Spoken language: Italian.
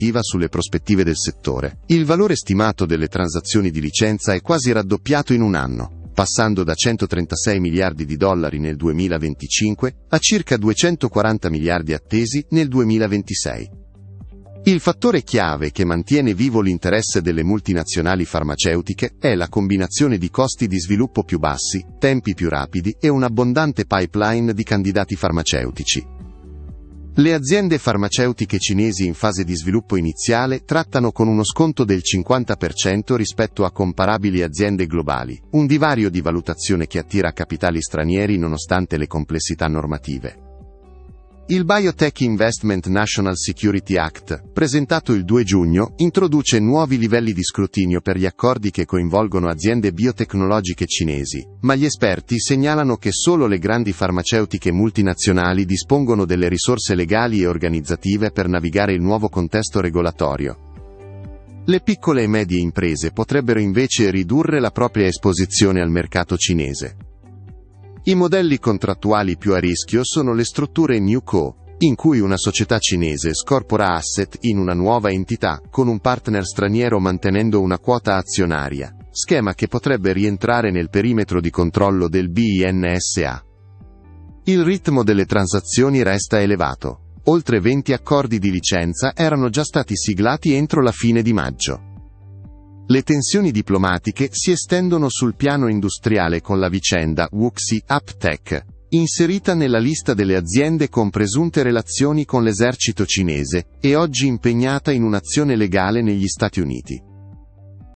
sulle prospettive del settore. Il valore stimato delle transazioni di licenza è quasi raddoppiato in un anno, passando da 136 miliardi di dollari nel 2025 a circa 240 miliardi attesi nel 2026. Il fattore chiave che mantiene vivo l'interesse delle multinazionali farmaceutiche è la combinazione di costi di sviluppo più bassi, tempi più rapidi e un abbondante pipeline di candidati farmaceutici. Le aziende farmaceutiche cinesi in fase di sviluppo iniziale trattano con uno sconto del 50% rispetto a comparabili aziende globali, un divario di valutazione che attira capitali stranieri nonostante le complessità normative. Il Biotech Investment National Security Act, presentato il 2 giugno, introduce nuovi livelli di scrutinio per gli accordi che coinvolgono aziende biotecnologiche cinesi, ma gli esperti segnalano che solo le grandi farmaceutiche multinazionali dispongono delle risorse legali e organizzative per navigare il nuovo contesto regolatorio. Le piccole e medie imprese potrebbero invece ridurre la propria esposizione al mercato cinese. I modelli contrattuali più a rischio sono le strutture NewCo, in cui una società cinese scorpora asset in una nuova entità con un partner straniero mantenendo una quota azionaria, schema che potrebbe rientrare nel perimetro di controllo del BINSA. Il ritmo delle transazioni resta elevato. Oltre 20 accordi di licenza erano già stati siglati entro la fine di maggio. Le tensioni diplomatiche si estendono sul piano industriale con la vicenda Wuxi Uptech, inserita nella lista delle aziende con presunte relazioni con l'esercito cinese e oggi impegnata in un'azione legale negli Stati Uniti.